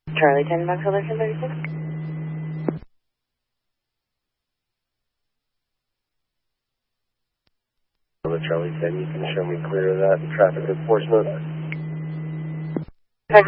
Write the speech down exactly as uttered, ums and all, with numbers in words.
Charlie ten, Box eleven thirty-six. Charlie ten, you can show me clear of that traffic enforcement.